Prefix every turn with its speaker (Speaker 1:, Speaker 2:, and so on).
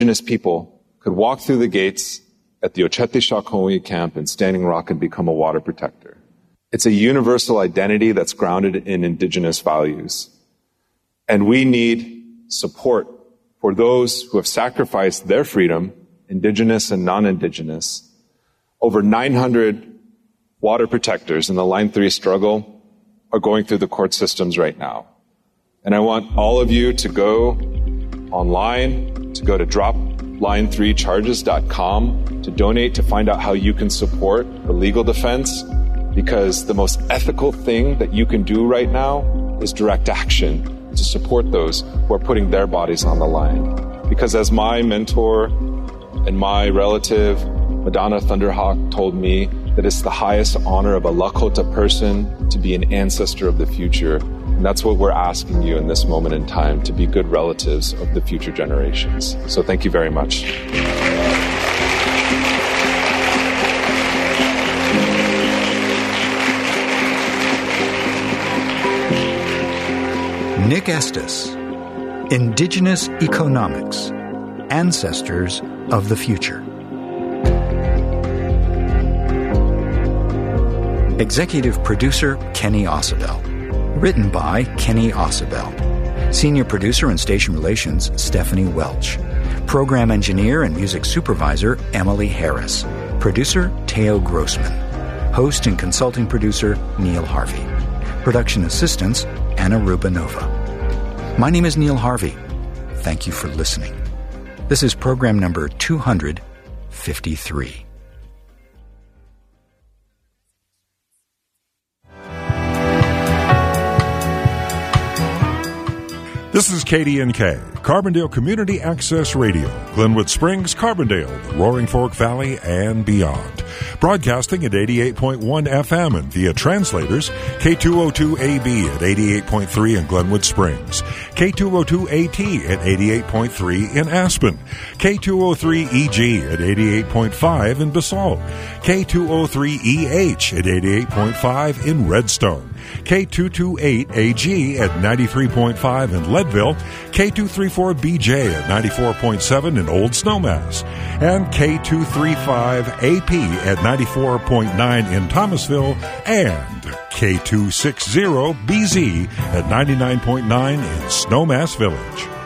Speaker 1: Indigenous people could walk through the gates at the Ochete Shakoni camp in Standing Rock and become a water protector. It's a universal identity that's grounded in Indigenous values. And we need support for those who have sacrificed their freedom, Indigenous and non-Indigenous. Over 900 water protectors in the Line 3 struggle are going through the court systems right now. And I want all of you to go online, to go to dropline3charges.com to donate, to find out how you can support the legal defense, because the most ethical thing that you can do right now is direct action to support those who are putting their bodies on the line. Because as my mentor and my relative, Madonna Thunderhawk, told me, that it's the highest honor of a Lakota person to be an ancestor of the future. And that's what we're asking you in this moment in time, to be good relatives of the future generations. So thank you very much.
Speaker 2: Nick Estes, Indigenous Economics, Ancestors of the Future. Executive Producer Kenny Ausubel. Written by Kenny Ausubel. Senior Producer and Station Relations Stephanie Welch. Program Engineer and Music Supervisor Emily Harris. Producer Teo Grossman. Host and Consulting Producer Neil Harvey. Production Assistants Anna Rubinova. My name is Neil Harvey. Thank you for listening. This is program number 253.
Speaker 3: This is KDNK, Carbondale Community Access Radio, Glenwood Springs, Carbondale, the Roaring Fork Valley, and beyond. Broadcasting at 88.1 FM and via translators, K202AB at 88.3 in Glenwood Springs, K202AT at 88.3 in Aspen, K203EG at 88.5 in Basalt, K203EH at 88.5 in Redstone, K228AG at 93.5 in Leadville, K234BJ at 94.7 in Old Snowmass, and K235AP at 94.9 in Thomasville, and K260BZ at 99.9 in Snowmass Village.